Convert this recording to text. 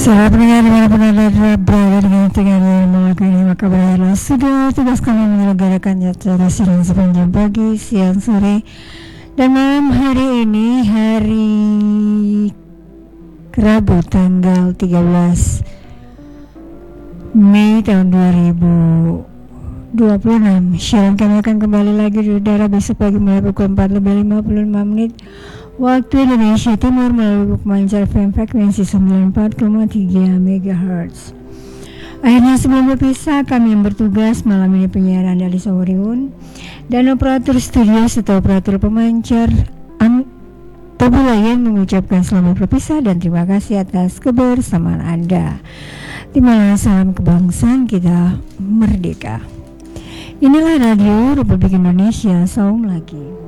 Saat pendengar dimanapun Anda berada dengan tinggal melakukan maka baiklah sudah tugas kami menyelenggarakan acara sidang sepanjang pagi, siang, sore, dan malam hari ini hari Rabu tanggal 13 Mei tahun 2026. Siaran kami akan kembali lagi di udara besok pagi mulai pukul 4:55 waktu Indonesia Timur melalui pemancar FM frekuensi 94,3 MHz. Akhirnya sebelum berpisah, kami yang bertugas malam ini penyiaran dari Sawariun dan operator studio serta operator pemancar Tabulayan mengucapkan selamat berpisah dan terima kasih atas kebersamaan Anda. Terima salam kebangsaan kita merdeka. Inilah Radio Republik Indonesia, saum lagi.